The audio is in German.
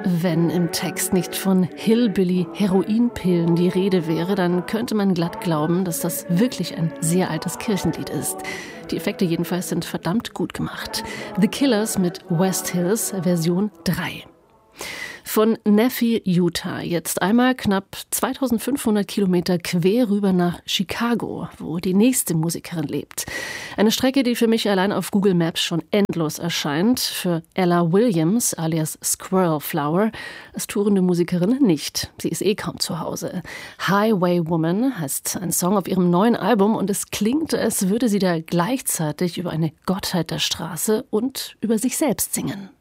Wenn im Text nicht von Hillbilly-Heroinpillen die Rede wäre, dann könnte man glatt glauben, dass das wirklich ein sehr altes Kirchenlied ist. Die Effekte jedenfalls sind verdammt gut gemacht. The Killers mit West Hills Version 3. Von Nephi, Utah, jetzt einmal knapp 2500 Kilometer quer rüber nach Chicago, wo die nächste Musikerin lebt. Eine Strecke, die für mich allein auf Google Maps schon endlos erscheint. Für Ella Williams, alias Squirrel Flower, als tourende Musikerin nicht. Sie ist kaum zu Hause. Highway Woman heißt ein Song auf ihrem neuen Album und es klingt, als würde sie da gleichzeitig über eine Gottheit der Straße und über sich selbst singen.